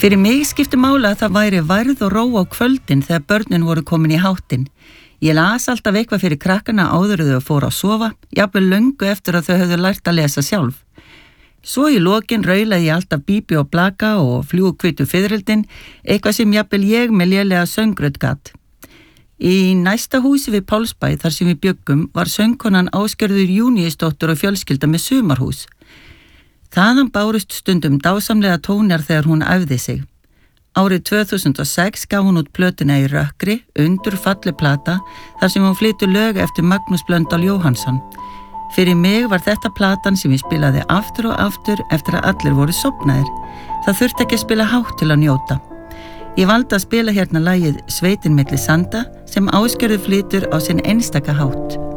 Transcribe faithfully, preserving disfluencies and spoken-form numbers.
Fyrir mig skipti máli að það væri værð og ró á kvöldin þegar börnin voru komin í háttinn. Ég las alltaf eitthvað fyrir krakkana áður en þau fóru að sofa, jafnvel löngu eftir að þau höfðu lært að lesa sjálf. Svo í lokin raulaði ég alltaf Bíbi og Blaka og Fljúgahvítu fiðrildin, eitthvað sem jafnvel ég með lélega söngrödd gat. Í næsta húsi við Pálsbæ þar sem við bjöggum var söngkonan Ásgerður Júníusdóttir og fjölskylda með sumarhús. Þaðan bárust stundum dásamlega tónar þegar hún æfði sig. Árið tvö þúsund og sex gaf hún út plötuna Í rökkri, undur falleg plata, þar sem hún flytur lög eftir Magnús Blöndal Jóhannsson. Fyrir mig var þetta platan sem ég spilaði aftur og aftur eftir að allir voru sofnaðir. Það þurfti ekki að spila hátt til að njóta. Ég valdi að spila hérna lagið Sveitin milli sanda sem Ásgerður flytur á sinn einstaka hátt.